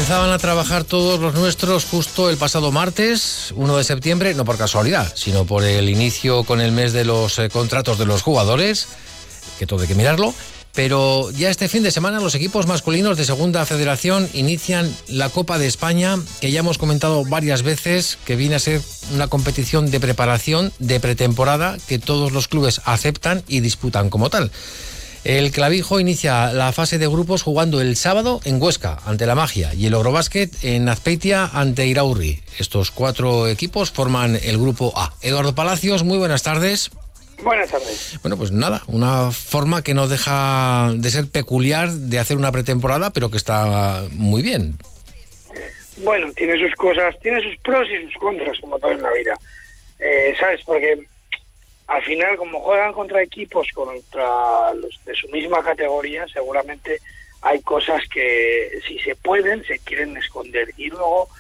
Empezaban a trabajar todos los nuestros justo el pasado martes, 1 de septiembre, no por casualidad, sino por el inicio con el mes de los contratos de los jugadores, que todo hay que mirarlo. Pero ya este fin de semana los equipos masculinos de Segunda Federación inician la Copa de España, que ya hemos comentado varias veces, que viene a ser una competición de preparación, de pretemporada, que todos los clubes aceptan y disputan como tal. El Clavijo inicia la fase de grupos jugando el sábado en Huesca, ante la Magia, y el Ogrobásquet en Azpeitia, ante Iraurri. Estos 4 equipos forman el grupo A. Eduardo Palacios, muy buenas tardes. Buenas tardes. Bueno, pues nada, una forma que no deja de ser peculiar de hacer una pretemporada, pero que está muy bien. Bueno, tiene sus cosas, tiene sus pros y sus contras, como todo en la vida. ¿Sabes? Porque al final, como juegan contra equipos contra los de su misma categoría, seguramente hay cosas que, si se pueden, se quieren esconder. Y luego,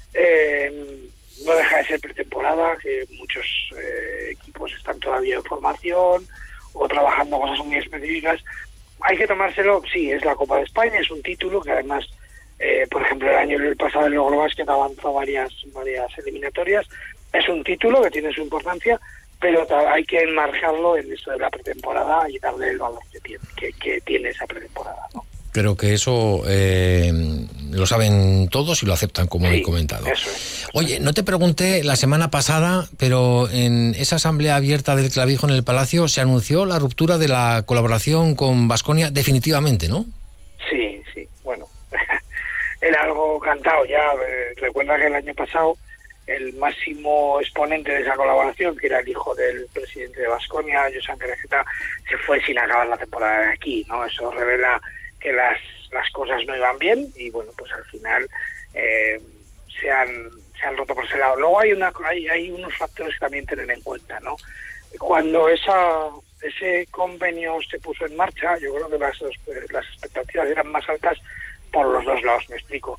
no deja de ser pretemporada, que muchos equipos están todavía en formación o trabajando cosas muy específicas. Hay que tomárselo, sí, es la Copa de España, es un título que además, por ejemplo, el año pasado el Ogrobásquet avanzó varias eliminatorias. Es un título que tiene su importancia, pero hay que enmarcarlo en esto de la pretemporada y darle el valor que tiene esa pretemporada, ¿no? Creo que eso lo saben todos y lo aceptan, como he comentado. Eso es. Oye, no te pregunté la semana pasada, pero en esa asamblea abierta del Clavijo en el Palacio se anunció la ruptura de la colaboración con Baskonia definitivamente, ¿no? Sí, bueno, era algo cantado ya. Recuerda que el año pasado el máximo exponente de esa colaboración, que era el hijo del presidente de Baskonia, Josan Kerejeta, se fue sin acabar la temporada de aquí, ¿no? Eso revela que las cosas no iban bien y bueno, pues al final se han roto por ese lado. Luego hay unos factores que también tener en cuenta, ¿no? Cuando ese convenio se puso en marcha, yo creo que las expectativas eran más altas por los dos lados, me explico.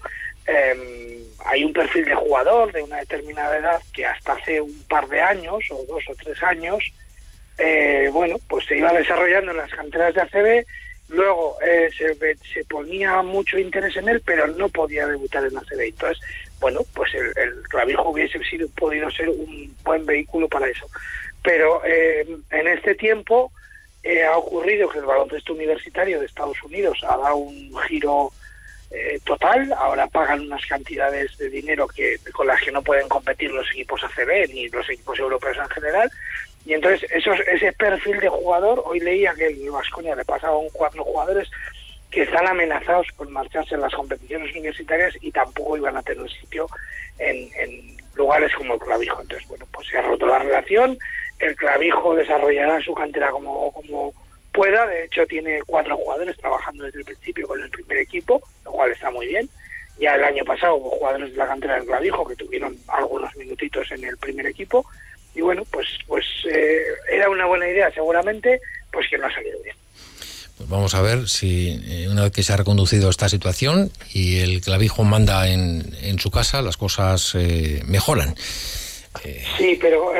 Hay un perfil de jugador de una determinada edad que hasta hace un par de años, o 2 o 3 años, bueno, pues se iba desarrollando en las canteras de ACB. Luego se ponía mucho interés en él, pero no podía debutar en ACB. Entonces, bueno, pues el Clavijo hubiese podido ser un buen vehículo para eso. Pero en este tiempo ha ocurrido que el baloncesto universitario de Estados Unidos ha dado un giro total. Ahora pagan unas cantidades de dinero con las que no pueden competir los equipos ACB ni los equipos europeos en general. Y entonces ese perfil de jugador, hoy leía que el Baskonia le pasaban 4 jugadores que están amenazados con marcharse en las competiciones universitarias y tampoco iban a tener sitio en lugares como el Clavijo. Entonces, bueno, pues se ha roto la relación. El Clavijo desarrollará su cantera como pueda. De hecho, tiene 4 jugadores trabajando desde el principio con el primer equipo, lo cual está muy bien. Ya el año pasado hubo jugadores de la cantera del Clavijo que tuvieron algunos minutitos en el primer equipo. Y bueno, pues era una buena idea seguramente, pues que no ha salido bien. Pues vamos a ver si una vez que se ha reconducido esta situación y el Clavijo manda en su casa, las cosas mejoran. Sí, pero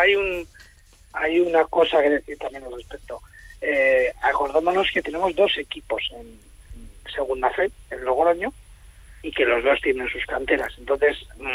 hay una cosa que decir también al respecto. Acordémonos que tenemos 2 equipos en Segunda Fe, en Logroño, y que los 2 tienen sus canteras. Entonces,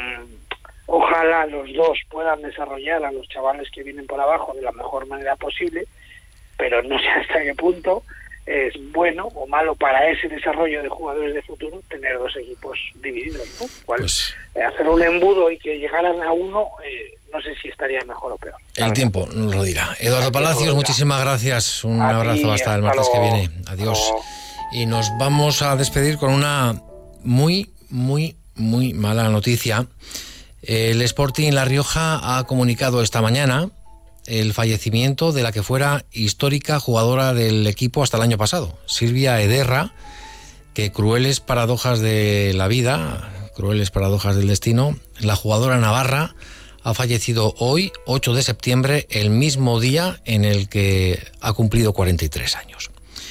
ojalá los 2 puedan desarrollar a los chavales que vienen por abajo de la mejor manera posible, pero no sé hasta qué punto es bueno o malo para ese desarrollo de jugadores de futuro tener 2 equipos divididos, ¿no? Pues hacer un embudo y que llegaran a uno, no sé si estaría mejor o peor. El tiempo nos lo dirá. Eduardo Palacios, muchísimas gracias. Un abrazo hasta el martes que viene. Adiós. Y nos vamos a despedir con una muy mala noticia. El Sporting La Rioja ha comunicado esta mañana el fallecimiento de la que fuera histórica jugadora del equipo hasta el año pasado, Silvia Ederra, que crueles paradojas de la vida, crueles paradojas del destino, la jugadora navarra ha fallecido hoy, 8 de septiembre, el mismo día en el que ha cumplido 43 años.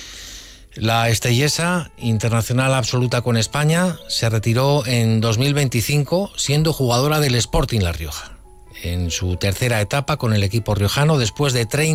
La estellesa, internacional absoluta con España, se retiró en 2025 siendo jugadora del Sporting La Rioja, en su tercera etapa con el equipo riojano después de 30